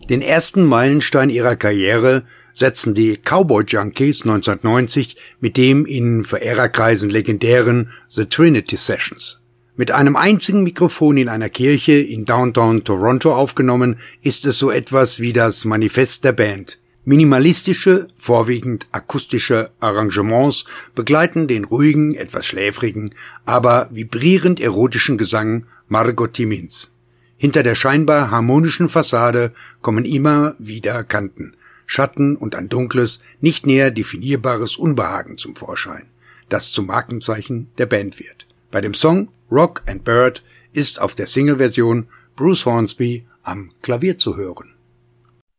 Den ersten Meilenstein ihrer Karriere setzten die Cowboy Junkies 1990 mit dem in Verehrerkreisen legendären The Trinity Sessions. Mit einem einzigen Mikrofon in einer Kirche in Downtown Toronto aufgenommen, ist es so etwas wie das Manifest der Band. Minimalistische, vorwiegend akustische Arrangements begleiten den ruhigen, etwas schläfrigen, aber vibrierend erotischen Gesang Margot Timins. Hinter der scheinbar harmonischen Fassade kommen immer wieder Kanten, Schatten und ein dunkles, nicht näher definierbares Unbehagen zum Vorschein, das zum Markenzeichen der Band wird. Bei dem Song Rock and Bird ist auf der Single-Version Bruce Hornsby am Klavier zu hören.